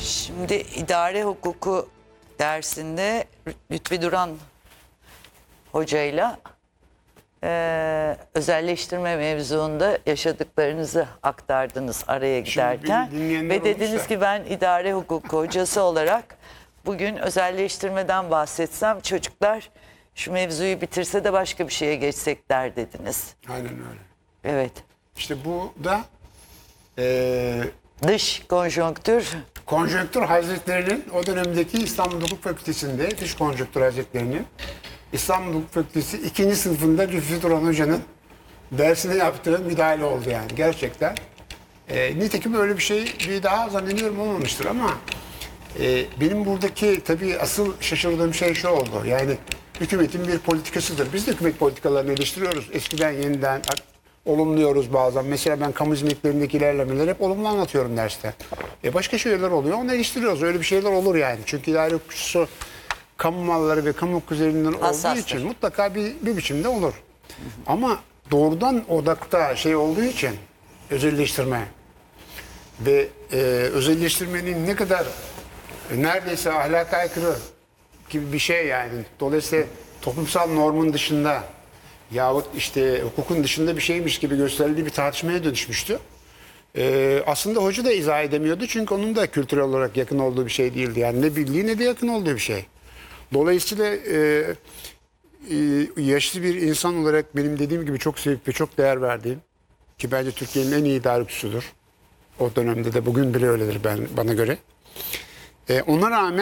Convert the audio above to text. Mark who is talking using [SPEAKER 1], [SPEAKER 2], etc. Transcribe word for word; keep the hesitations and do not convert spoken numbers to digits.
[SPEAKER 1] Şimdi idare hukuku dersinde Lütfi Duran hocayla e, özelleştirme mevzuunda yaşadıklarınızı aktardınız araya giderken. Ve dediniz olmuşsa ki ben idare hukuku hocası olarak bugün özelleştirmeden bahsetsem çocuklar şu mevzuyu bitirse de başka bir şeye geçsekler dediniz.
[SPEAKER 2] Aynen öyle.
[SPEAKER 1] Evet.
[SPEAKER 2] İşte bu da e,
[SPEAKER 1] dış konjonktür.
[SPEAKER 2] Konjonktür Hazretleri'nin o dönemdeki İstanbul Hukuk Fakültesi'nde dış konjonktür Hazretleri'nin İstanbul Hukuk Fakültesi ikinci sınıfında Lütfi Duran Hoca'nın dersine yaptığı müdahale oldu yani gerçekten. E, nitekim öyle bir şey bir daha zannediyorum olmamıştır ama e, benim buradaki tabii asıl şaşırdığım şey şu oldu. Yani hükümetin bir politikasıdır. Biz de hükümet politikalarını eleştiriyoruz. Eskiden yeniden olumluyoruz bazen. Mesela ben kamu hizmetlerindeki ilerlemeleri hep olumlu anlatıyorum derste. E başka şeyler oluyor, onu eleştiriyoruz. Öyle bir şeyler olur yani. Çünkü idare hukukçusu kamu malları ve kamu hukuk üzerinden olduğu
[SPEAKER 1] Hassastır.
[SPEAKER 2] için mutlaka bir, bir biçimde olur. Ama doğrudan odakta şey olduğu için özelleştirme ve e, özelleştirmenin ne kadar e, neredeyse ahlaka aykırı gibi bir şey yani. Dolayısıyla toplumsal normun dışında yahut işte hukukun dışında bir şeymiş gibi gösterildiği bir tartışmaya dönüşmüştü. Ee, aslında hoca da izah edemiyordu çünkü onun da kültürel olarak yakın olduğu bir şey değildi. Yani ne bildiği ne de yakın olduğu bir şey. Dolayısıyla e, e, yaşlı bir insan olarak benim dediğim gibi çok sevip ve çok değer verdiğim ki bence Türkiye'nin en iyi idare hukukçusudur. O dönemde de bugün bile öyledir ben, bana göre. E, ona rağmen